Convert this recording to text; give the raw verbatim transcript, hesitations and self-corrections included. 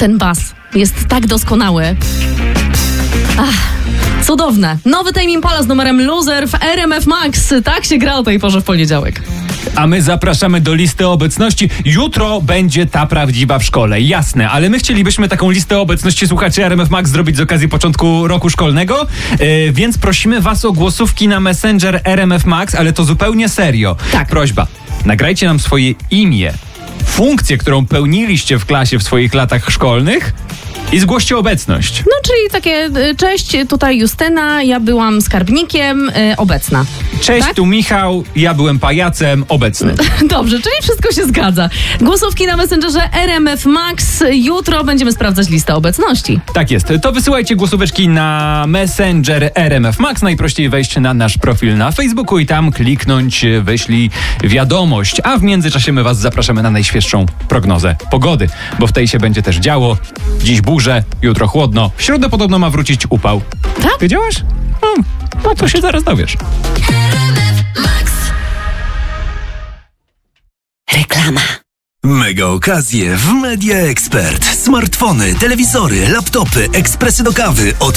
ten bas jest tak doskonały. Ach, cudowne. Nowy Tame Impala z numerem Loser w R M F Max. Tak się gra o tej porze w poniedziałek. A my zapraszamy do listy obecności. Jutro będzie ta prawdziwa w szkole, jasne, ale my chcielibyśmy taką listę obecności słuchaczy R M F Max zrobić z okazji początku roku szkolnego, yy, więc prosimy was o głosówki na Messenger R M F Max, ale to zupełnie serio. Tak. Prośba, nagrajcie nam swoje imię, funkcję, którą pełniliście w klasie w swoich latach szkolnych i zgłoście obecność. No, czyli takie, y, cześć, tutaj Justyna, ja byłam skarbnikiem, y, obecna. Cześć, tak? tu Michał, ja byłem pajacem, obecny. Dobrze, czyli wszystko się zgadza. Głosówki na Messengerze R M F Max. Jutro będziemy sprawdzać listę obecności. Tak jest. To wysyłajcie głosóweczki na Messenger R M F Max. Najprościej wejść na nasz profil na Facebooku i tam kliknąć wyślij wiadomość. A w międzyczasie my was zapraszamy na najświeższą prognozę pogody, bo w tej się będzie też działo. Dziś burze, jutro chłodno. W środę podobno ma wrócić upał. Tak? Wiedziałaś? No, no to się zaraz dowiesz. Reklama. Mega okazje w Media Expert. Smartfony, telewizory, laptopy, ekspresy do kawy od